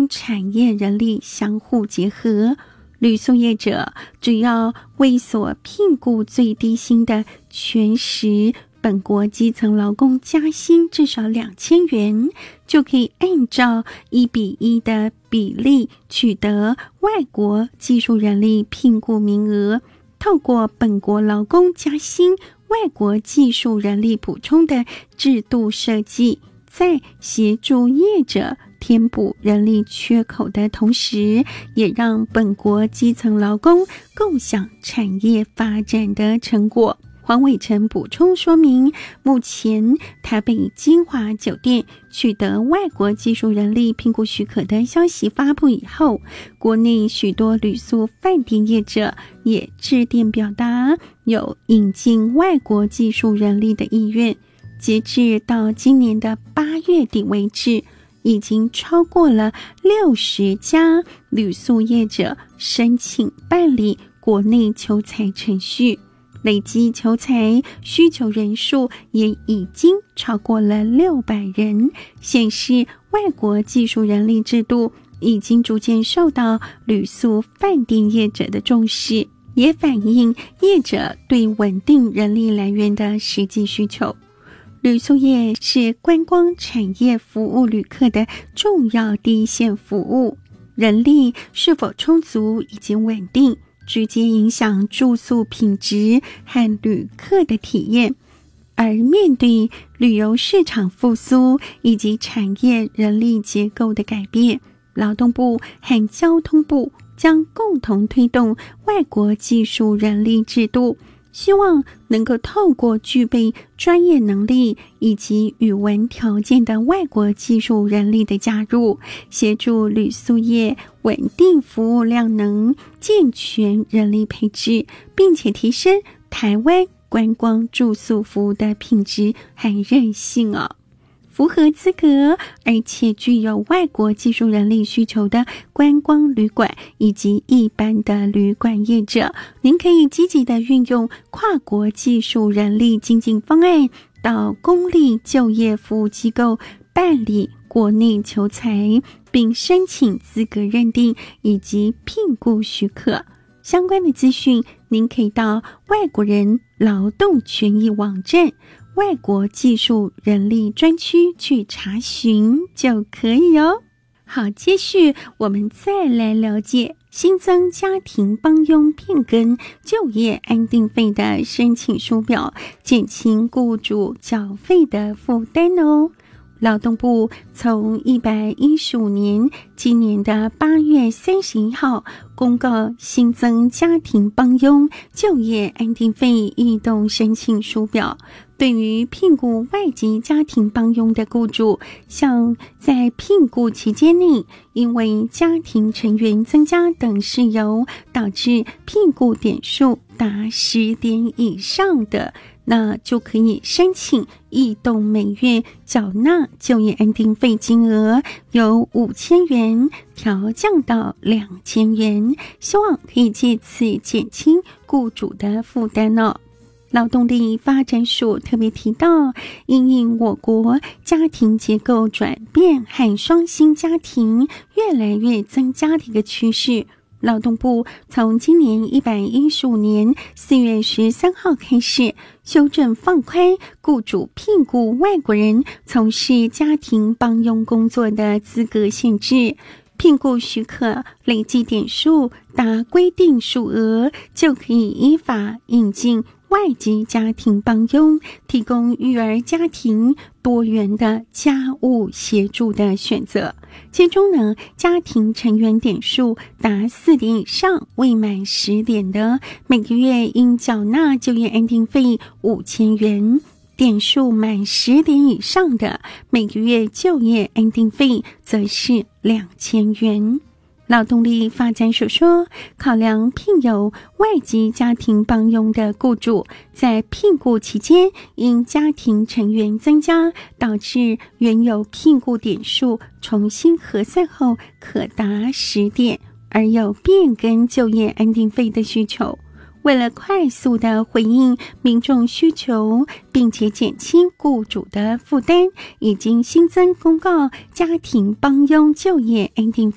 产业人力相互结合。旅宿业者只要为所聘雇最低薪的全时本国基层劳工加薪至少2000元，就可以按照1:1的比例取得外国技术人力聘雇名额。透过本国劳工加薪、外国技术人力补充的制度设计，在协助业者填补人力缺口的同时，也让本国基层劳工共享产业发展的成果。黄伟成补充说明，目前台北金华酒店取得外国技术人力聘雇许可的消息发布以后，国内许多旅宿饭店业者也致电表达有引进外国技术人力的意愿。截至到今年的8月底为止，已经超过了60家旅宿业者申请办理国内求才程序，累计求才需求人数也已经超过了600人，显示外国技术人力制度已经逐渐受到旅宿饭店业者的重视，也反映业者对稳定人力来源的实际需求。旅宿业是观光产业服务旅客的重要第一线服务，人力是否充足以及稳定，直接影响住宿品质和旅客的体验。而面对旅游市场复苏以及产业人力结构的改变，劳动部和交通部将共同推动外国技术人力制度，希望能够透过具备专业能力以及语文条件的外国技术人力的加入，协助旅宿业稳定服务量能，健全人力配置，并且提升台湾观光住宿服务的品质和韧性哦。符合资格而且具有外国技术人力需求的观光旅馆以及一般的旅馆业者，您可以积极的运用跨国技术人力经济方案，到公立就业服务机构办理国内求才，并申请资格认定以及聘雇许可。相关的资讯您可以到外国人劳动权益网站外国技术人力专区去查询就可以哦。好，接续我们再来了解新增家庭帮佣变更就业安定费的申请书表，减轻雇主缴费的负担哦。劳动部从115年今年的8月31号公告新增家庭帮佣就业安定费异动申请书表，对于聘雇外籍家庭帮佣的雇主，像在聘雇期间内因为家庭成员增加等事由导致聘雇点数达10点以上的，那就可以申请异动每月缴纳就业安定费金额由5000元调降到2000元，希望可以借此减轻雇主的负担哦。劳动力发展署特别提到，因应我国家庭结构转变和双薪家庭越来越增加的一个趋势，劳动部从今年115年4月13号开始修正放宽雇主聘雇外国人从事家庭帮佣工作的资格限制，聘雇许可累计点数达规定数额，就可以依法引进外籍家庭帮佣，提供育儿家庭多元的家务协助的选择。其中呢，家庭成员点数达4点以上未满10点的，每个月应缴纳就业安定费5000元，点数满10点以上的，每个月就业安定费则是2000元。劳动力发展署说，考量聘有外籍家庭帮佣的雇主在聘雇期间因家庭成员增加导致原有聘雇点数重新核算后可达10点，而有变更就业安定费的需求。为了快速的回应民众需求，并且减轻雇主的负担，已经新增公告家庭帮佣就业安定费